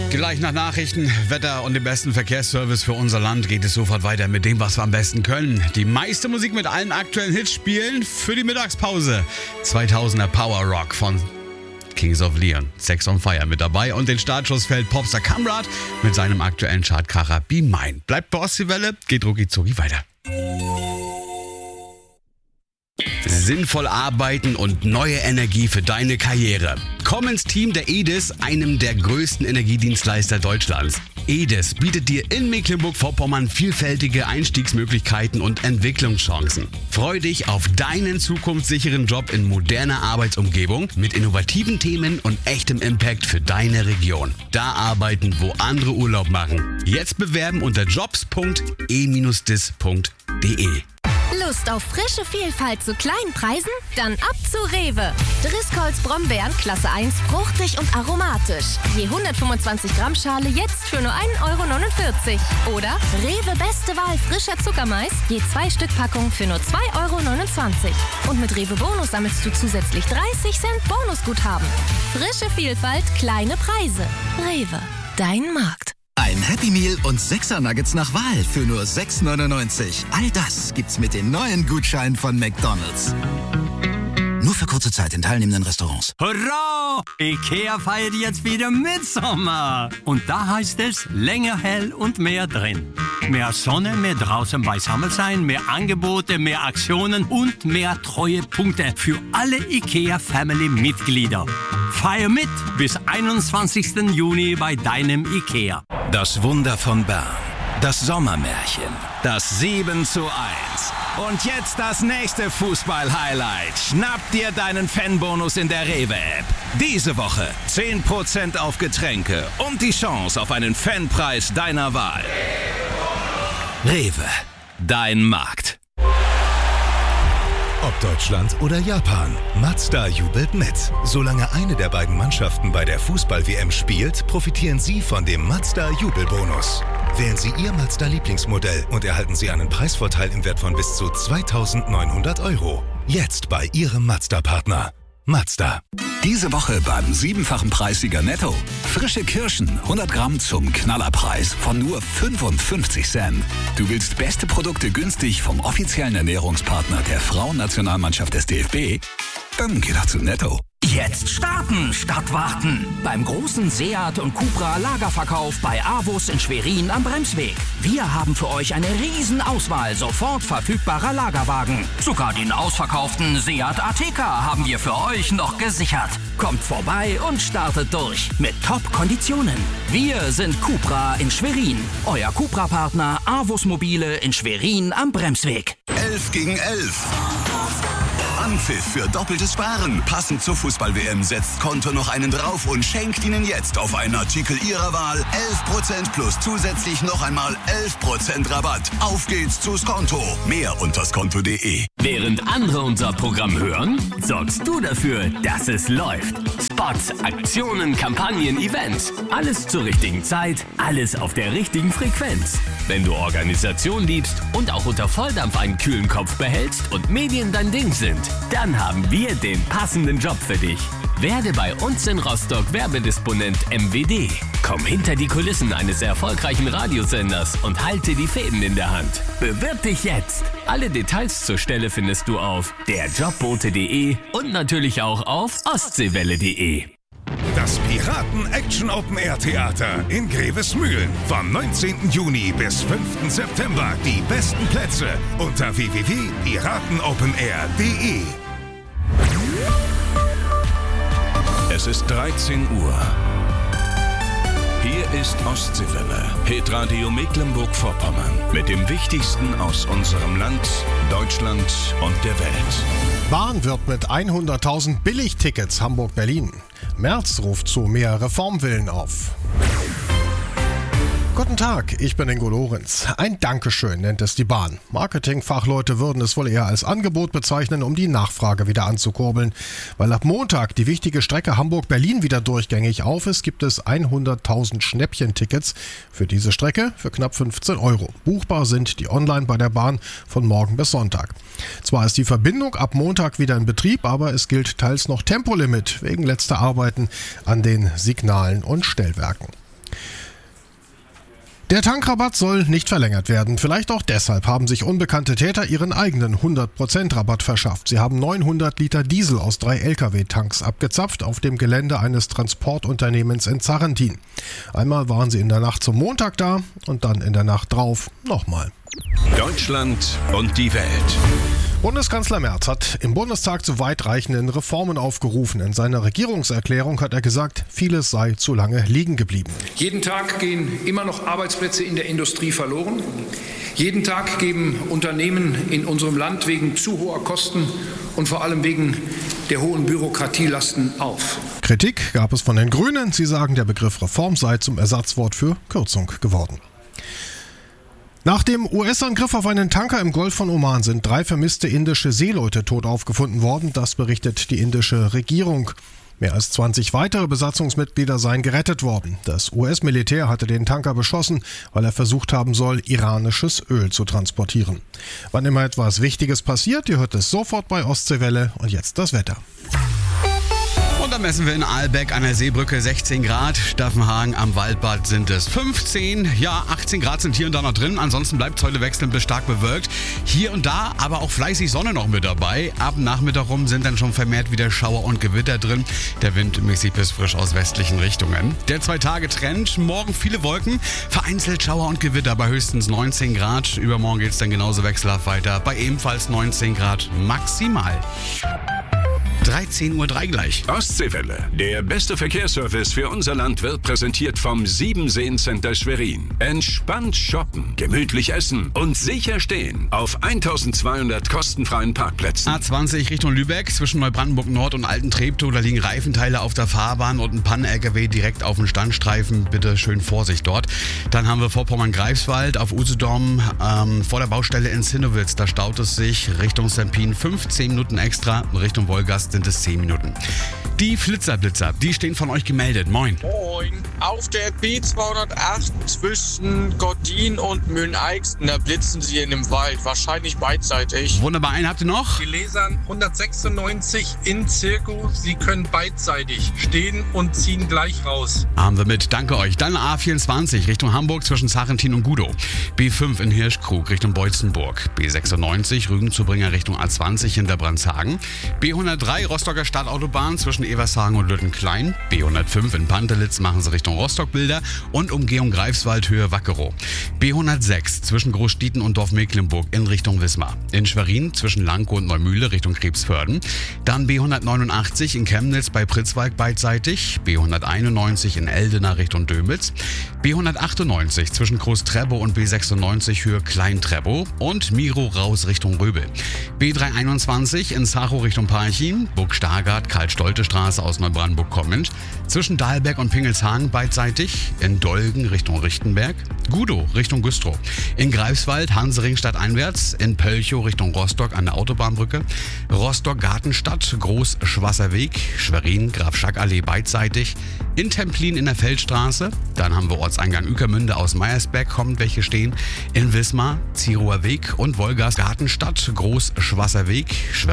Gleich nach Nachrichten, Wetter und dem besten Verkehrsservice für unser Land geht es sofort weiter mit dem, was wir am besten können. Die meiste Musik mit allen aktuellen Hits spielen für die Mittagspause. 2000er Power Rock von Kings of Leon, Sex on Fire mit dabei und den Startschuss fällt Popstar Kamrat mit seinem aktuellen Chartkracher Be Mine. Bleibt bei Ostseewelle, geht rucki zucki weiter. Sinnvoll arbeiten und neue Energie für deine Karriere. Komm ins Team der EDIS, einem der größten Energiedienstleister Deutschlands. EDIS bietet dir in Mecklenburg-Vorpommern vielfältige Einstiegsmöglichkeiten und Entwicklungschancen. Freu dich auf deinen zukunftssicheren Job in moderner Arbeitsumgebung mit innovativen Themen und echtem Impact für deine Region. Da arbeiten, wo andere Urlaub machen. Jetzt bewerben unter jobs.e-dis.de. Lust auf frische Vielfalt zu kleinen Preisen? Dann ab zu Rewe. Driscolls Brombeeren Klasse 1 fruchtig und aromatisch. Je 125 Gramm Schale jetzt für nur 1,49 € Oder Rewe Beste Wahl frischer Zuckermais, je 2 Stück Packung für nur 2,29 € Und mit Rewe Bonus sammelst du zusätzlich 30 Cent Bonusguthaben. Frische Vielfalt, kleine Preise. Rewe, dein Markt. Ein Happy Meal und 6er Nuggets nach Wahl für nur 6,99 €. All das gibt's mit den neuen Gutscheinen von McDonald's. Nur für kurze Zeit in teilnehmenden Restaurants. Hurra! IKEA feiert jetzt wieder Mitsommer. Und da heißt es, länger hell und mehr drin. Mehr Sonne, mehr draußen beisammen sein, mehr Angebote, mehr Aktionen und mehr Treuepunkte für alle IKEA-Family-Mitglieder. Feier mit bis 21. Juni bei deinem IKEA. Das Wunder von Bern. Das Sommermärchen. Das 7:1. Und jetzt das nächste Fußball-Highlight. Schnapp dir deinen Fanbonus in der Rewe-App. Diese Woche 10% auf Getränke und die Chance auf einen Fanpreis deiner Wahl. Rewe, dein Markt. Ob Deutschland oder Japan, Mazda jubelt mit. Solange eine der beiden Mannschaften bei der Fußball-WM spielt, profitieren Sie von dem Mazda-Jubelbonus. Wählen Sie Ihr Mazda-Lieblingsmodell und erhalten Sie einen Preisvorteil im Wert von bis zu 2.900 €. Jetzt bei Ihrem Mazda-Partner. Mazda. Diese Woche beim 7-fachen Preissieger Netto. Frische Kirschen, 100 Gramm zum Knallerpreis von nur 55 Cent. Du willst beste Produkte günstig vom offiziellen Ernährungspartner der Frauennationalmannschaft des DFB? Dann geh doch zu Netto. Jetzt starten statt warten. Beim großen Seat und Cupra Lagerverkauf bei AWUS in Schwerin am Bremsweg. Wir haben für euch eine riesen Auswahl sofort verfügbarer Lagerwagen. Sogar den ausverkauften Seat Ateca haben wir für euch noch gesichert. Kommt vorbei und startet durch mit Top-Konditionen. Wir sind Cupra in Schwerin. Euer Cupra-Partner AWUS Mobile in Schwerin am Bremsweg. 11 gegen 11. Anpfiff für doppeltes Sparen. Passend zur Fußball-WM setzt Konto noch einen drauf und schenkt Ihnen jetzt auf einen Artikel Ihrer Wahl 11% plus zusätzlich noch einmal 11% Rabatt. Auf geht's zu Skonto. Mehr unter skonto.de. Während andere unser Programm hören, sorgst du dafür, dass es läuft. Spots, Aktionen, Kampagnen, Events. Alles zur richtigen Zeit, alles auf der richtigen Frequenz. Wenn du Organisation liebst und auch unter Volldampf einen kühlen Kopf behältst und Medien dein Ding sind, dann haben wir den passenden Job für dich. Werde bei uns in Rostock Werbedisponent MWD. Komm hinter die Kulissen eines erfolgreichen Radiosenders und halte die Fäden in der Hand. Bewirb dich jetzt. Alle Details zur Stelle findest du auf derjobbote.de und natürlich auch auf ostseewelle.de. Das Piraten-Action-Open-Air-Theater in Grevesmühlen. Vom 19. Juni bis 5. September. Die besten Plätze unter www.piratenopenair.de. Es ist 13 Uhr. Hier ist Ostseewelle, Hitradio Mecklenburg-Vorpommern. Mit dem Wichtigsten aus unserem Land, Deutschland und der Welt. Bahn wird mit 100.000 Billigtickets Hamburg-Berlin. Merz ruft zu mehr Reformwillen auf. Guten Tag, ich bin Ingo Lorenz. Ein Dankeschön nennt es die Bahn. Marketingfachleute würden es wohl eher als Angebot bezeichnen, um die Nachfrage wieder anzukurbeln. Weil ab Montag die wichtige Strecke Hamburg-Berlin wieder durchgängig auf ist, gibt es 100.000 Schnäppchentickets für diese Strecke für knapp 15 €. Buchbar sind die online bei der Bahn von morgen bis Sonntag. Zwar ist die Verbindung ab Montag wieder in Betrieb, aber es gilt teils noch Tempolimit wegen letzter Arbeiten an den Signalen und Stellwerken. Der Tankrabatt soll nicht verlängert werden. Vielleicht auch deshalb haben sich unbekannte Täter ihren eigenen 100% Rabatt verschafft. Sie haben 900 Liter Diesel aus 3 LKW-Tanks abgezapft auf dem Gelände eines Transportunternehmens in Zarrentin. Einmal waren sie in der Nacht zum Montag da und dann in der Nacht drauf nochmal. Deutschland und die Welt. Bundeskanzler Merz hat im Bundestag zu weitreichenden Reformen aufgerufen. In seiner Regierungserklärung hat er gesagt, vieles sei zu lange liegen geblieben. Jeden Tag gehen immer noch Arbeitsplätze in der Industrie verloren. Jeden Tag geben Unternehmen in unserem Land wegen zu hoher Kosten und vor allem wegen der hohen Bürokratielasten auf. Kritik gab es von den Grünen. Sie sagen, der Begriff Reform sei zum Ersatzwort für Kürzung geworden. Nach dem US-Angriff auf einen Tanker im Golf von Oman sind 3 vermisste indische Seeleute tot aufgefunden worden. Das berichtet die indische Regierung. Mehr als 20 weitere Besatzungsmitglieder seien gerettet worden. Das US-Militär hatte den Tanker beschossen, weil er versucht haben soll, iranisches Öl zu transportieren. Wann immer etwas Wichtiges passiert, ihr hört es sofort bei Ostseewelle. Und jetzt das Wetter. Und dann messen wir in Ahlbeck an der Seebrücke 16 Grad. Staffenhagen am Waldbad sind es 15. Ja, 18 Grad sind hier und da noch drin. Ansonsten bleibt es heute wechselnd bis stark bewölkt. Hier und da aber auch fleißig Sonne noch mit dabei. Ab Nachmittag rum sind dann schon vermehrt wieder Schauer und Gewitter drin. Der Wind mäßig bis frisch aus westlichen Richtungen. Der 2-Tage-Trend. Morgen viele Wolken, vereinzelt Schauer und Gewitter bei höchstens 19 Grad. Übermorgen geht es dann genauso wechselhaft weiter. Bei ebenfalls 19 Grad maximal. 13:03 Uhr gleich. Ostseewelle. Der beste Verkehrsservice für unser Land wird präsentiert vom Siebenseen-Center Schwerin. Entspannt shoppen, gemütlich essen und sicher stehen auf 1200 kostenfreien Parkplätzen. A20 Richtung Lübeck zwischen Neubrandenburg Nord und Alten Treptow. Da liegen Reifenteile auf der Fahrbahn und ein Pannen-LKW direkt auf dem Standstreifen. Bitte schön Vorsicht dort. Dann haben wir Vorpommern-Greifswald auf Usedom vor der Baustelle in Zinnowitz. Da staut es sich Richtung Sempin 15 Minuten extra. Richtung Wolgast sind es 10 Minuten. Die Flitzer-Blitzer, die stehen von euch gemeldet. Moin. Moin. Auf der B208 zwischen Gordin und Möhn-Eichsten, da blitzen sie in dem Wald. Wahrscheinlich beidseitig. Wunderbar, einen habt ihr noch? Die Lesern 196 in Zirko. Sie können beidseitig stehen und ziehen gleich raus. Haben wir mit, danke euch. Dann A24 Richtung Hamburg zwischen Zarrentin und Gudow. B5 in Hirschkrug Richtung Beutzenburg. B96 Rügen-Zubringer Richtung A20 hinter Brandshagen. B103 Rostocker Stadtautobahn zwischen Evershagen und Lüttenklein. B105 in Pantelitz machen sie Richtung Rostock-Bilder und Umgehung Greifswald Höhe Wackerow. B106 zwischen Großstieten und Dorf Mecklenburg in Richtung Wismar. In Schwerin zwischen Lankow und Neumühle Richtung Krebsförden. Dann B189 in Chemnitz bei Pritzwalk beidseitig. B191 in Eldena Richtung Dömitz. B198 zwischen Groß-Treppow und B96 Höhe Klein-Treppow und Miro raus Richtung Röbel. B321 in Zachow Richtung Parchim. Burg-Stargard Karl-Stolte-Straße aus Neubrandenburg kommend. Zwischen Dahlberg und Pingelshagen beidseitig. In Dolgen Richtung Richtenberg. Gudow Richtung Güstrow. In Greifswald Hansering stadteinwärts. In Pölchow Richtung Rostock an der Autobahnbrücke. Rostock-Gartenstadt Groß-Schwasserweg. Schwerin Graf-Schack-Allee beidseitig. In Templin in der Feldstraße. Dann haben wir Ortseingang Ueckermünde aus Meyersberg kommt welche stehen. In Wismar Zierower Weg und Wolgast Gartenstadt Groß-Schwasserweg.